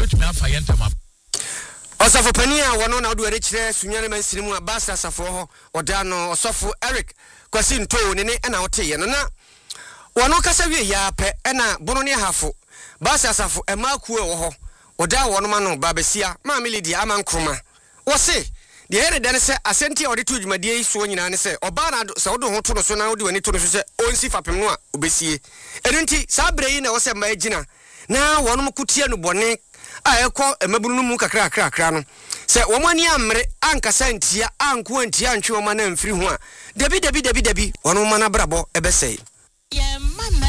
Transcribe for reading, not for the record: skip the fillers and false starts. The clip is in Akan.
obetumi afa yentama Osofo Pania wono na odu chire sunyane mansinimu abasa asafo ho oda no Osofo Eric kwasi nto ne ne na wote ye no na wono kasa wie ya pe na bono ne hafo basa asafo emakuo wo ho oda wono ma no babesia ma melidi amankroma wo se de here de ne se asenti a ode to dwumadie so nyina ne se oba na se wodo ho to no so na wode wani to no so se onsi fapem no a obesie enunti sa bre yi na wo se ma agina na wono mkutia no bone ayeko emabunu no mu kakra no se wo mani amre ankasa ntia anko antia antwe wo ma na mfiri ho a debi wono ma na brabo ebesei